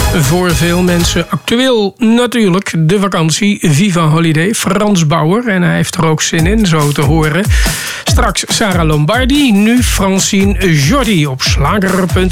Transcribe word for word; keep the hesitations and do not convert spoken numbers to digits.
Voor veel mensen actueel natuurlijk de vakantie Viva Holiday. Frans Bauer, en hij heeft er ook zin in, zo te horen. Straks Sarah Lombardi, nu Francine Jordi op slager punt